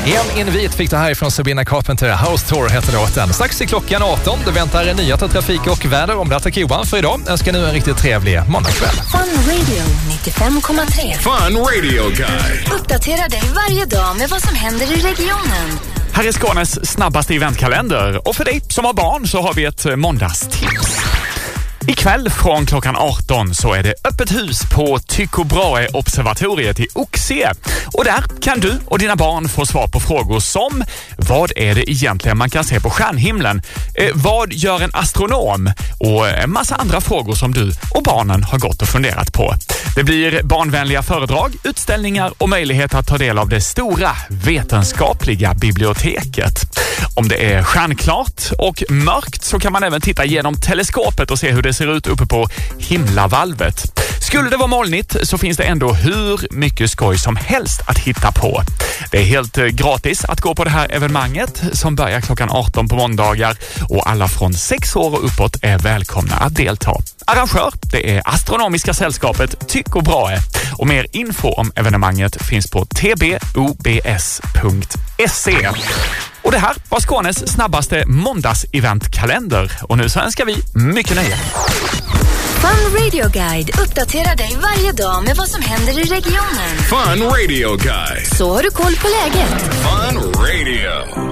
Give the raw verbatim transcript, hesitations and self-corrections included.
En invit fick det här från Sabrina Carpenter. House Tour heter låten. Strax i klockan arton. Det väntar nyheter, trafik och väder. Om det är Johan för idag. Önskar nu en riktigt trevlig måndagskväll. Fun Radio nittiofem komma tre. Fun Radio Guide. Uppdatera dig varje dag med vad som händer i regionen. Här är Skånes snabbaste eventkalender. Och för dig som har barn så har vi ett måndagstips. Ikväll från klockan arton så är det öppet hus på Tycho Brahe observatoriet i Oxie. Och där kan du och dina barn få svar på frågor som: vad är det egentligen man kan se på stjärnhimlen? Eh, vad gör en astronom? Och en massa andra frågor som du och barnen har gått och funderat på. Det blir barnvänliga föredrag, utställningar och möjlighet att ta del av det stora vetenskapliga biblioteket. Om det är stjärnklart och mörkt så kan man även titta genom teleskopet och se hur det ser ut uppe på himlavalvet. Skulle det vara molnigt så finns det ändå hur mycket skoj som helst att hitta på. Det är helt gratis att gå på det här evenemanget som börjar klockan arton på måndagar och alla från sex år och uppåt är välkomna att delta. Arrangör, det är Astronomiska sällskapet Tycho Brahe och mer info om evenemanget finns på t b o b s punkt se. Och det här var Skånes snabbaste måndags-eventkalender. Och nu så önskar vi mycket nöje. Fun Radio Guide uppdaterar dig varje dag med vad som händer i regionen. Fun Radio Guide. Så har du koll på läget. Fun Radio.